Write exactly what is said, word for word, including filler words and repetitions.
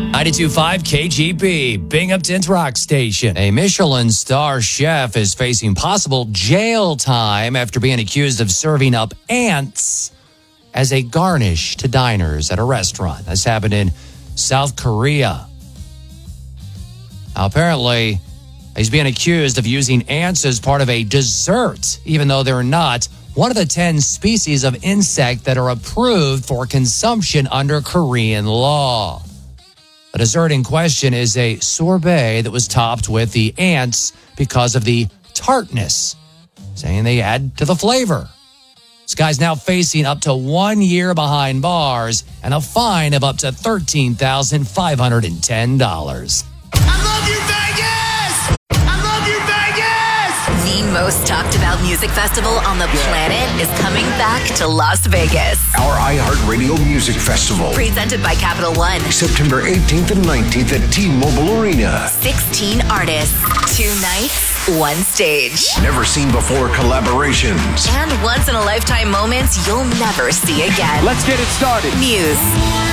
ninety-two point five K G B, Binghamton's rock station. A Michelin star chef is facing possible jail time after being accused of serving up ants as a garnish to diners at a restaurant. This happened in South Korea. Now, apparently, he's being accused of using ants as part of a dessert, even though they're not one of the ten species of insect that are approved for consumption under Korean law. The dessert in question is a sorbet that was topped with the ants because of the tartness, saying they add to the flavor. This guy's now facing up to one year behind bars and a fine of up to thirteen thousand five hundred ten dollars. I love you, Vegas! I love you, Vegas! The most talked about music festival on the planet is coming back to Las Vegas. Our iHeartRadio Music Festival. Presented by Capital One. September eighteenth and nineteenth at T-Mobile Arena. sixteen artists, two nights, one stage. Never seen before collaborations. And once in a lifetime moments you'll never see again. Let's get it started. Muse.